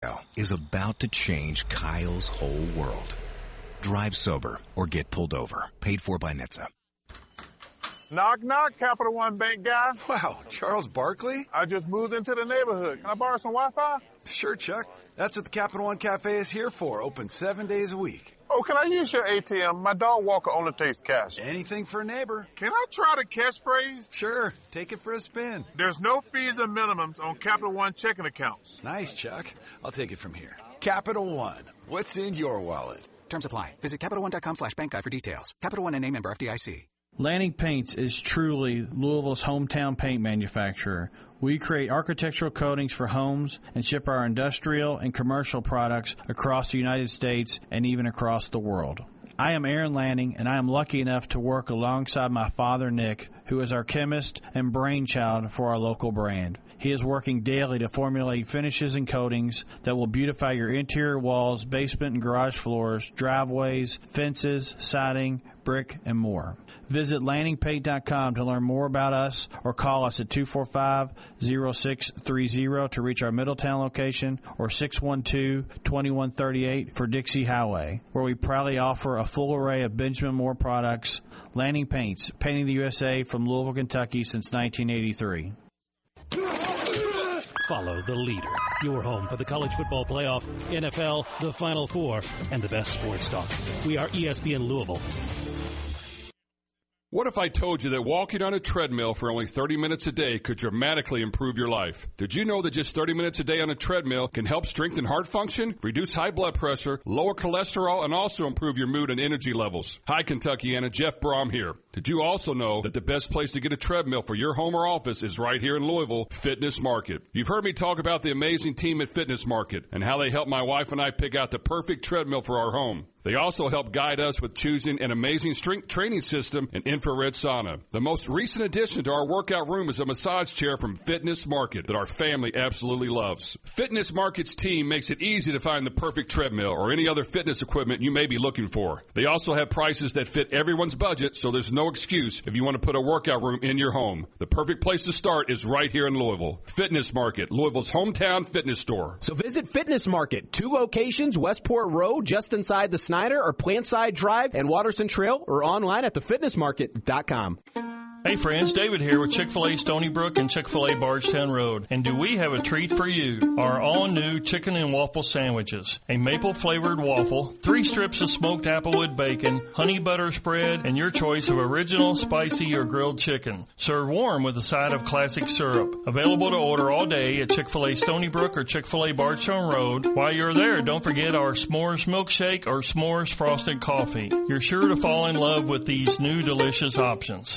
is about to change Kyle's whole world. Drive sober or get pulled over. Paid for by NHTSA. Knock, knock, Capital One Bank guy. Wow, Charles Barkley? I just moved into the neighborhood. Can I borrow some Wi-Fi? Sure, Chuck. That's what the Capital One Cafe is here for. Open 7 days a week. Oh, can I use your ATM? My dog Walker only takes cash. Anything for a neighbor. Can I try the catchphrase? Sure. Take it for a spin. There's no fees and minimums on Capital One checking accounts. Nice, Chuck. I'll take it from here. Capital One. What's in your wallet? Terms apply. Visit CapitalOne.com/bankguide for details. Capital One NA, member FDIC. Lanning Paints is truly Louisville's hometown paint manufacturer. We create architectural coatings for homes and ship our industrial and commercial products across the United States and even across the world. I am Aaron Lanning, and I am lucky enough to work alongside my father, Nick, who is our chemist and brainchild for our local brand. He is working daily to formulate finishes and coatings that will beautify your interior walls, basement and garage floors, driveways, fences, siding, brick, and more. Visit LanningPaint.com to learn more about us or call us at 245-0630 to reach our Middletown location or 612-2138 for Dixie Highway, where we proudly offer a full array of Benjamin Moore products. Lanning Paints, painting the USA from Louisville, Kentucky since 1983. Follow the leader. Your home for the college football playoff, NFL, the Final Four, and the best sports talk. We are ESPN Louisville. What if I told you that walking on a treadmill for only 30 minutes a day could dramatically improve your life? Did you know that just 30 minutes a day on a treadmill can help strengthen heart function, reduce high blood pressure, lower cholesterol, and also improve your mood and energy levels? Hi, Kentuckiana. Jeff Brom here. Did you also know that the best place to get a treadmill for your home or office is right here in Louisville, Fitness Market? You've heard me talk about the amazing team at Fitness Market and how they helped my wife and I pick out the perfect treadmill for our home. They also help guide us with choosing an amazing strength training system and infrared sauna. The most recent addition to our workout room is a massage chair from Fitness Market that our family absolutely loves. Fitness Market's team makes it easy to find the perfect treadmill or any other fitness equipment you may be looking for. They also have prices that fit everyone's budget, so there's no excuse if you want to put a workout room in your home. The perfect place to start is right here in Louisville. Fitness Market, Louisville's hometown fitness store. So visit Fitness Market, 2 locations, Westport Road, just inside the Snyder or Plantside Drive and Watterson Trail, or online at thefitnessmarket.com. Hey friends, David here with Chick-fil-A Stony Brook and Chick-fil-A Bardstown Road. And do we have a treat for you? Our all-new chicken and waffle sandwiches. A maple-flavored waffle, 3 strips of smoked applewood bacon, honey butter spread, and your choice of original, spicy, or grilled chicken. Served warm with a side of classic syrup. Available to order all day at Chick-fil-A Stony Brook or Chick-fil-A Bardstown Road. While you're there, don't forget our s'mores milkshake or s'mores frosted coffee. You're sure to fall in love with these new delicious options.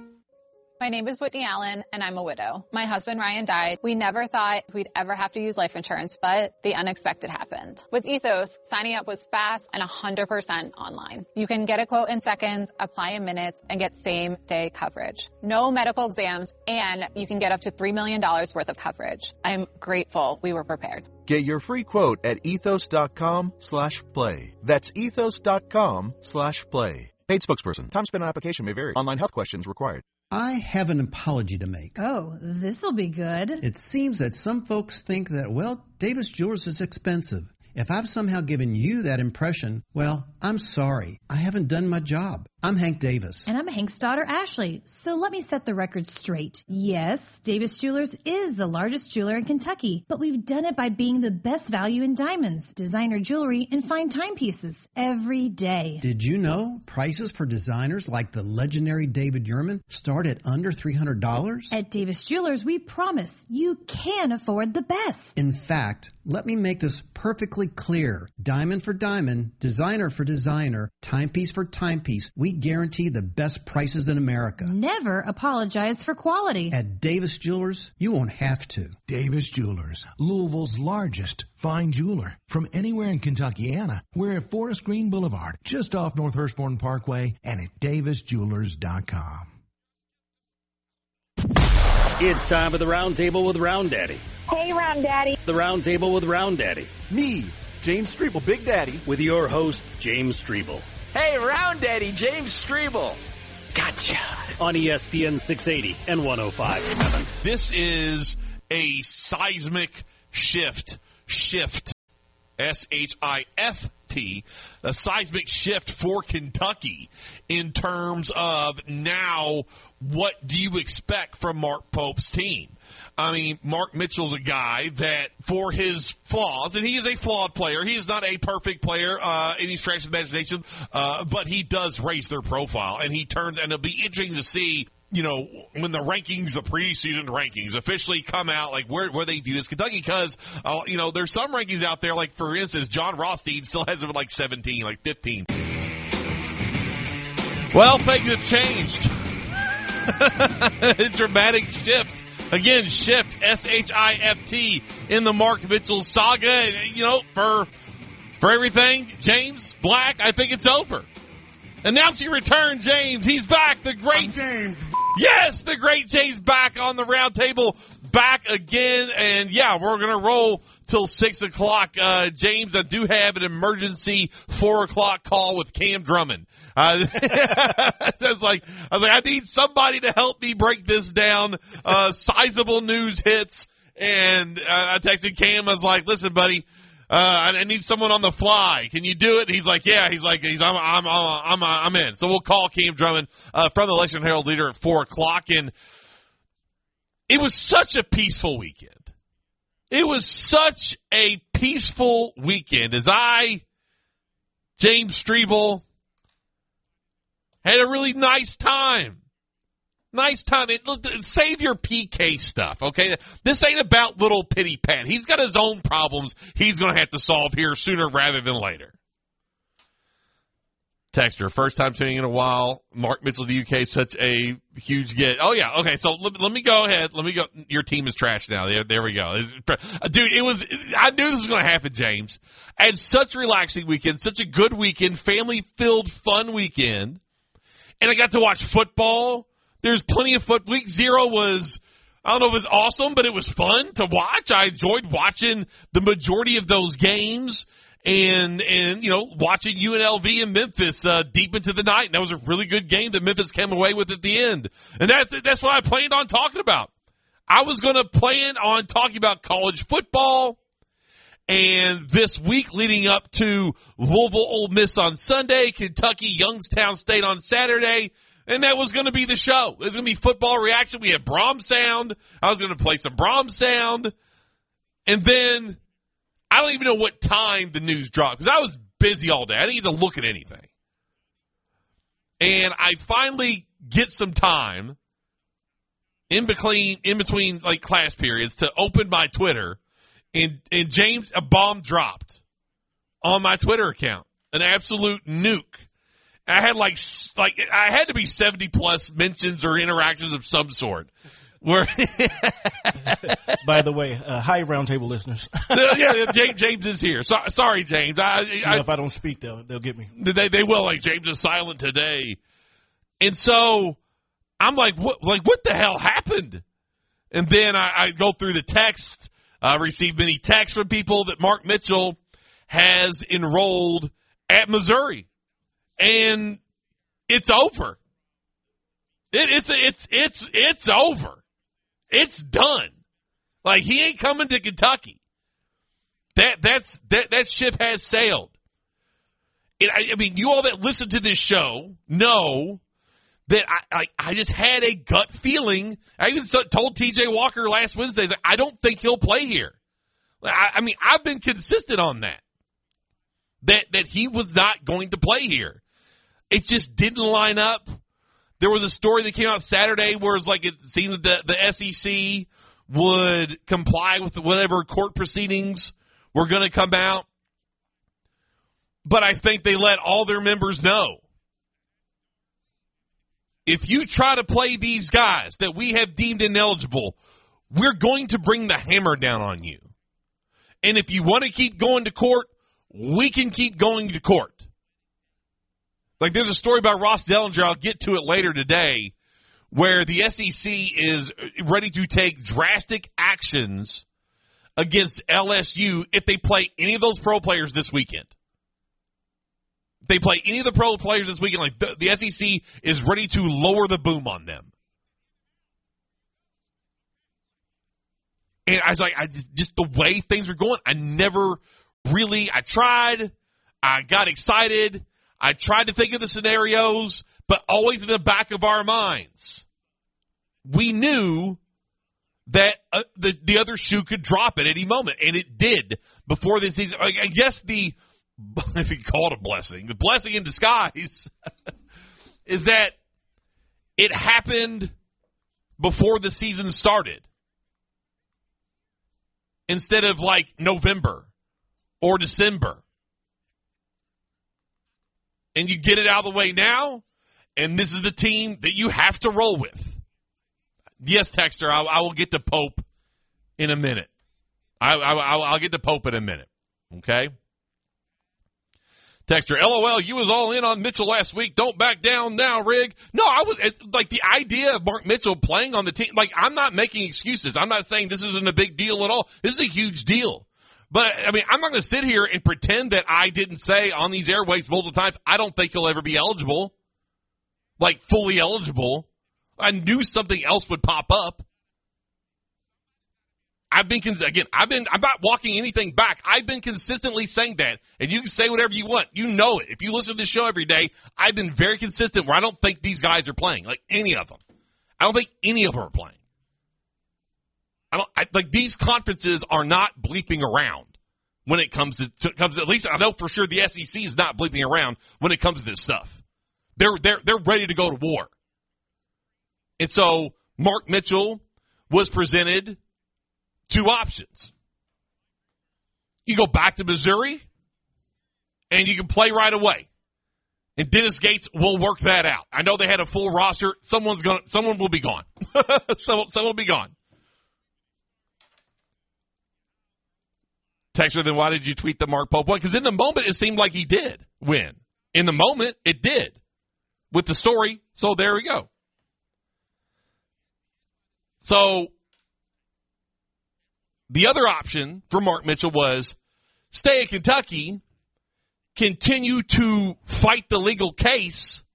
My name is Whitney Allen, and I'm a widow. My husband, Ryan, died. We never thought we'd ever have to use life insurance, but the unexpected happened. With Ethos, signing up was fast and 100% online. You can get a quote in seconds, apply in minutes, and get same-day coverage. No medical exams, and you can get up to $3 million worth of coverage. I'm grateful we were prepared. Get your free quote at ethos.com/play. That's ethos.com/play. Paid spokesperson. Time spent on application may vary. Online health questions required. I have an apology to make. Oh, this'll be good. It seems that some folks think that, well, Davis Jewelers is expensive. If I've somehow given you that impression, well, I'm sorry. I haven't done my job. I'm Hank Davis. And I'm Hank's daughter, Ashley. So let me set the record straight. Yes, Davis Jewelers is the largest jeweler in Kentucky, but we've done it by being the best value in diamonds, designer jewelry, and fine timepieces every day. Did you know prices for designers like the legendary David Yurman start at under $300? At Davis Jewelers, we promise you can afford the best. In fact, let me make this perfectly clear. Diamond for diamond, designer for designer, timepiece for timepiece. We guarantee the best prices in America. Never apologize for quality. At Davis Jewelers, you won't have to. Davis Jewelers, Louisville's largest fine jeweler. From anywhere in Kentuckiana, we're at Forest Green Boulevard, just off North Hurstbourne Parkway, and at davisjewelers.com. It's time for the Round Table with Round Daddy. Hey, Round Daddy. The Round Table with Round Daddy. Me, James Strebel, Big Daddy. With your host, James Strebel. Hey, Round Daddy, James Strebel. Gotcha. On ESPN 680 and 105.7. This is a seismic shift S-H-I-F-T, a seismic shift for Kentucky in terms of now what do you expect from Mark Pope's team? I mean, Mark Mitchell's a guy that, for his flaws, and he is a flawed player. He is not a perfect player, any stretch of the imagination, but he does raise their profile, and and it'll be interesting to see, when the rankings, the preseason rankings officially come out, like where they view this Kentucky, because, there's some rankings out there, like, for instance, John Rothstein still has them at like 17, like 15. Well, things have changed. Dramatic shift. Again, shift, S-H-I-F-T, in the Mark Mitchell saga. For everything, James Black, I think it's over. Announcing return, James. He's back. The great James. Yes, the great James back on the round table. Back again. And, we're going to roll till 6 o'clock. James, I do have an emergency 4 o'clock call with Cam Drummond. I need somebody to help me break this down. Sizable news hits. And I texted Cam. I was like, listen, buddy, I need someone on the fly. Can you do it? He's like, yeah. I'm in. So we'll call Cam Drummond from the Lexington Herald Leader at 4 o'clock. And it was such a peaceful weekend. It was such a peaceful weekend as James Strebel, had a really nice time. Save your PK stuff, okay? This ain't about little pity pat. He's got his own problems he's going to have to solve here sooner rather than later. Texter, first time tuning in a while. Mark Mitchell, the UK, such a huge get. Oh, yeah. Okay, so let me go ahead. Your team is trash now. There we go. Dude, I knew this was going to happen, James. And such a relaxing weekend, such a good weekend, family-filled, fun weekend. And I got to watch football. There's plenty of foot. Week 0 was, I don't know if it was awesome, but it was fun to watch. I enjoyed watching the majority of those games. And watching UNLV and Memphis deep into the night. And that was a really good game that Memphis came away with at the end. And that's what I planned on talking about. I was going to plan on talking about college football and this week leading up to Louisville Ole Miss on Sunday, Kentucky Youngstown State on Saturday. And that was going to be the show. It was going to be football reaction. We had Brahms sound. I was going to play some Brahms sound. And then I don't even know what time the news dropped because I was busy all day. I didn't even look at anything. And I finally get some time in between like class periods to open my Twitter, and James, a bomb dropped on my Twitter account, an absolute nuke. I had I had to be 70 plus mentions or interactions of some sort. Where By the way, hi, Roundtable listeners. Yeah, James is here. Sorry, James. If I don't speak, they'll get me. They will. Like, James is silent today, and so I'm like, what the hell happened? And then I go through the text. I received many texts from people that Mark Mitchell has enrolled at Missouri, and it's over. It's over. It's done. Like, he ain't coming to Kentucky. That ship has sailed. I mean, you all that listen to this show know that I just had a gut feeling. I even told TJ Walker last Wednesday, I don't think he'll play here. I mean, I've been consistent on that he was not going to play here. It just didn't line up. There was a story that came out Saturday where it's like it seemed that the SEC would comply with whatever court proceedings were going to come out. But I think they let all their members know, if you try to play these guys that we have deemed ineligible, we're going to bring the hammer down on you. And if you want to keep going to court, we can keep going to court. Like, there's a story about Ross Dellinger, I'll get to it later today, where the SEC is ready to take drastic actions against LSU if they play any of those pro players this weekend. If they play any of the pro players this weekend, like the SEC is ready to lower the boom on them. And I was like, just the way things are going, I never really, I tried. I got excited. I tried to think of the scenarios, but always in the back of our minds, we knew that the other shoe could drop at any moment, and it did before this season. I guess if you call it a blessing, the blessing in disguise is that it happened before the season started instead of like November or December. And you get it out of the way now, and this is the team that you have to roll with. Yes, Texter, I will get to Pope in a minute. I'll get to Pope in a minute, okay? Texter, LOL, you was all in on Mitchell last week. Don't back down now, Rig. No, I was, like, the idea of Mark Mitchell playing on the team, like, I'm not making excuses. I'm not saying this isn't a big deal at all. This is a huge deal. But, I mean, I'm not going to sit here and pretend that I didn't say on these airways multiple times, I don't think he'll ever be eligible. Like, fully eligible. I knew something else would pop up. I'm not walking anything back. I've been consistently saying that. And you can say whatever you want. You know it. If you listen to the show every day, I've been very consistent where I don't think these guys are playing. Like, any of them. I don't think any of them are playing. Like, these conferences are not bleeping around when it comes to at least I know for sure the SEC is not bleeping around when it comes to this stuff. They're ready to go to war. And so Mark Mitchell was presented two options. You go back to Missouri and you can play right away. And Dennis Gates will work that out. I know they had a full roster. Someone will be gone. Someone will be gone. Texter, then why did you tweet the Mark Pope one? Because in the moment, it seemed like he did win. In the moment, it did. With the story, so there we go. So, the other option for Mark Mitchell was stay at Kentucky, continue to fight the legal case,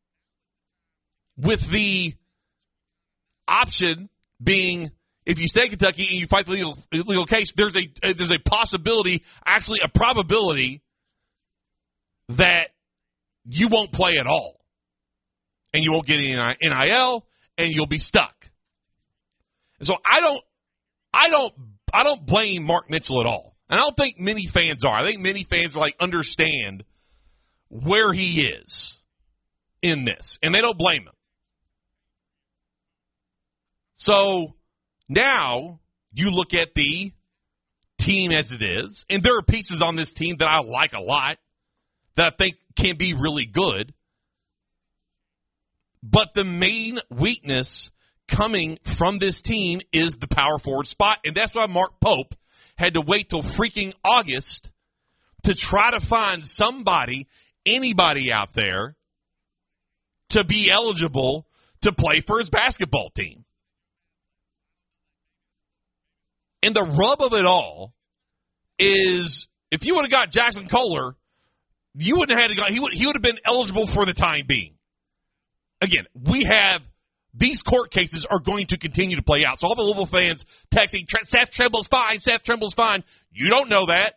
with the option being, if you stay in Kentucky and you fight the legal case, there's a possibility, actually a probability, that you won't play at all. And you won't get any NIL, and you'll be stuck. And so I don't blame Mark Mitchell at all. And I don't think many fans are. I think many fans understand where he is in this. And they don't blame him. So now you look at the team as it is, and there are pieces on this team that I like a lot that I think can be really good. But the main weakness coming from this team is the power forward spot, and that's why Mark Pope had to wait till freaking August to try to find anybody out there to be eligible to play for his basketball team. And the rub of it all is, if you would have got Jackson Kohler, you wouldn't have had to go. He would have been eligible for the time being. Again, these court cases are going to continue to play out. So all the Louisville fans texting, Seth Trimble's fine, Seth Trimble's fine. You don't know that.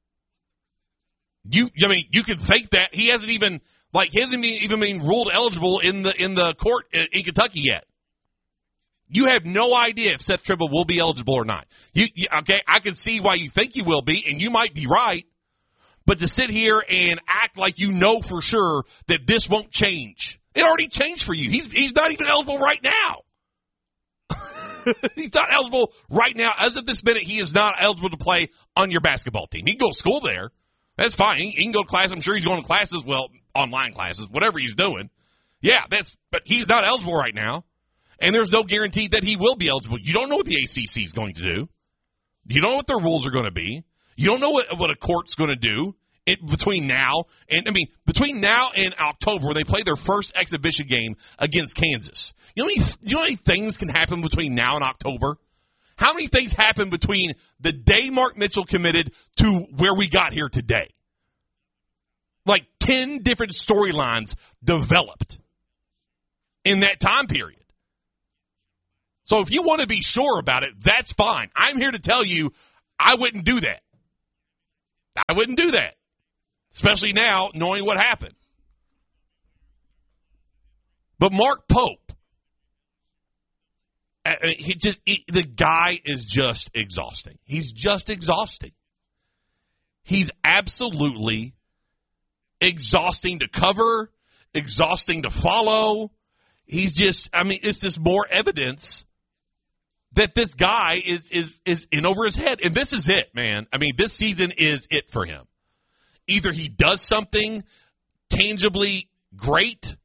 You can think that. He hasn't even been ruled eligible in the court in Kentucky yet. You have no idea if Seth Trimble will be eligible or not. Okay, I can see why you think he will be, and you might be right. But to sit here and act like you know for sure that this won't change. It already changed for you. He's not even eligible right now. He's not eligible right now. As of this minute, he is not eligible to play on your basketball team. He can go to school there. That's fine. He can go to class. I'm sure he's going to classes, online classes, whatever he's doing. Yeah, but he's not eligible right now. And there's no guarantee that he will be eligible. You don't know what the ACC is going to do. You don't know what their rules are going to be. You don't know what a court's going to do. Between now and October, they play their first exhibition game against Kansas. You know how many things can happen between now and October? How many things happen between the day Mark Mitchell committed to where we got here today? Like 10 different storylines developed in that time period. So if you want to be sure about it, that's fine. I'm here to tell you I wouldn't do that. I wouldn't do that, especially now knowing what happened. But Mark Pope, the guy is just exhausting. He's just exhausting. He's absolutely exhausting to cover, exhausting to follow. He's just, it's just more evidence that this guy is in over his head. And this is it, man. This season is it for him. Either he does something tangibly great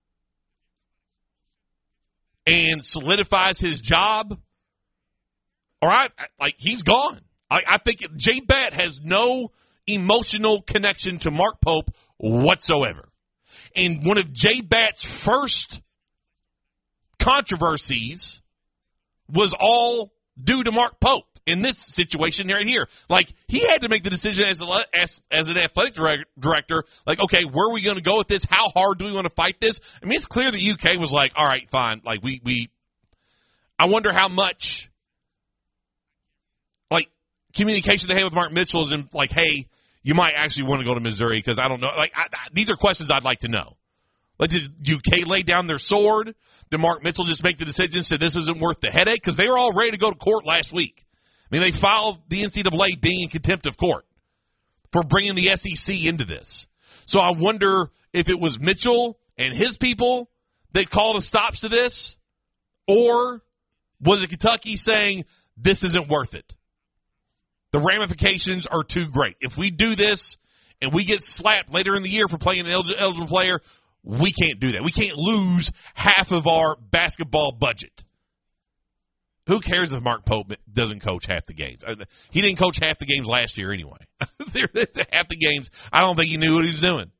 and solidifies his job, or he's gone. I think Jay Batt has no emotional connection to Mark Pope whatsoever. And one of Jay Batt's first controversies was all due to Mark Pope in this situation right here. He had to make the decision as an athletic director, okay, where are we going to go with this? How hard do we want to fight this? It's clear the UK was like, all right, fine. I wonder how much, communication they had with Mark Mitchell is in, hey, you might actually want to go to Missouri because I don't know. These are questions I'd like to know. Did UK lay down their sword? Did Mark Mitchell just make the decision and say this isn't worth the headache? Because they were all ready to go to court last week. They filed the NCAA being in contempt of court for bringing the SEC into this. So I wonder if it was Mitchell and his people that called a stops to this, or was it Kentucky saying this isn't worth it? The ramifications are too great. If we do this and we get slapped later in the year for playing an eligible player, we can't do that. We can't lose half of our basketball budget. Who cares if Mark Pope doesn't coach half the games? He didn't coach half the games last year anyway. Half the games, I don't think he knew what he was doing.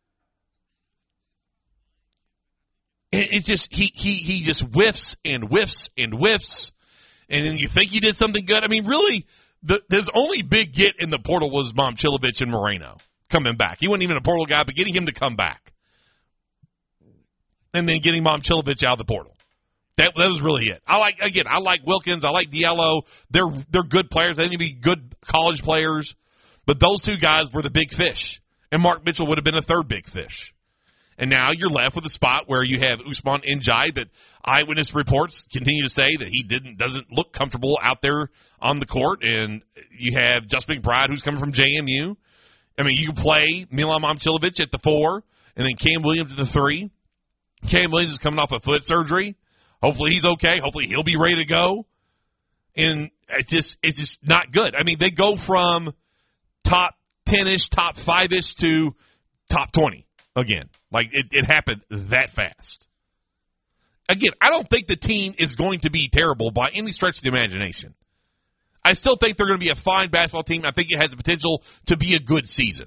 It just he just whiffs and whiffs and whiffs, and then you think he did something good. Really, his only big get in the portal was Momcilovic and Moreno coming back. He wasn't even a portal guy, but getting him to come back, and then getting Momcilovic out of the portal. That was really it. I like Wilkins. I like Diallo. They're good players. They need to be good college players. But those two guys were the big fish. And Mark Mitchell would have been a third big fish. And now you're left with a spot where you have Usman Njai that eyewitness reports continue to say that he doesn't look comfortable out there on the court. And you have Justin McBride, who's coming from JMU. You can play Milan Momcilovic at the 4 and then Cam Williams at the 3. Cam Williams is coming off a foot surgery. Hopefully he's okay. Hopefully he'll be ready to go. And it's just not good. They go from top 10-ish, top 5-ish to top 20 again. It happened that fast. Again, I don't think the team is going to be terrible by any stretch of the imagination. I still think they're going to be a fine basketball team. I think it has the potential to be a good season.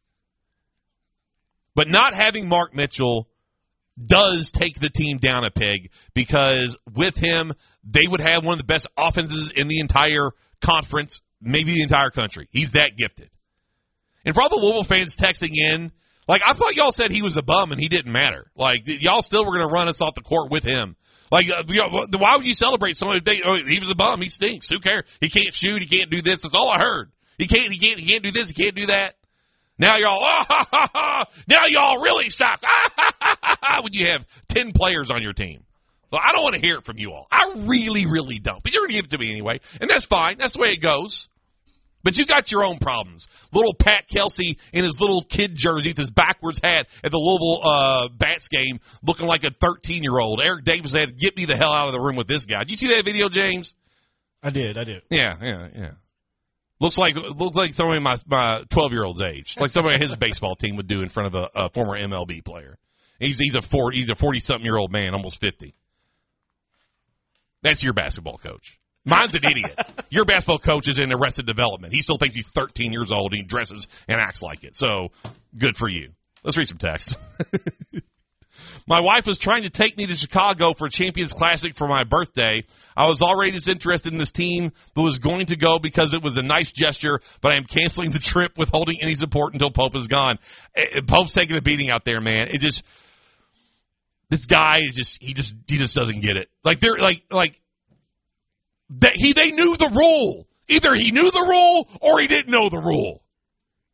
But not having Mark Mitchell does take the team down a peg, because with him, they would have one of the best offenses in the entire conference, maybe the entire country. He's that gifted. And for all the Louisville fans texting in, I thought y'all said he was a bum and he didn't matter. Y'all still were going to run us off the court with him. Why would you celebrate someone if he was a bum? He stinks. Who cares? He can't shoot. He can't do this. That's all I heard. He can't do this. He can't do that. Now y'all, now y'all really suck. When you have 10 players on your team. So I don't want to hear it from you all. I really, really don't. But you're going to give it to me anyway. And that's fine. That's the way it goes. But you got your own problems. Little Pat Kelsey in his little kid jersey with his backwards hat at the Louisville Bats game looking like a 13-year-old. Eric Davis said, get me the hell out of the room with this guy. Did you see that video, James? I did. Yeah. Looks like somebody my 12-year-old's age. Like somebody his baseball team would do in front of a former MLB player. He's a 40-something-year-old man, almost 50. That's your basketball coach. Mine's an idiot. Your basketball coach is in Arrested Development. He still thinks he's 13 years old and he dresses and acts like it. So, good for you. Let's read some text. My wife was trying to take me to Chicago for Champions Classic for my birthday. I was already as interested in this team, but was going to go because it was a nice gesture, but I am canceling the trip, withholding any support until Pope is gone. Pope's taking a beating out there, man. This guy he just doesn't get it. They knew the rule. Either he knew the rule or he didn't know the rule.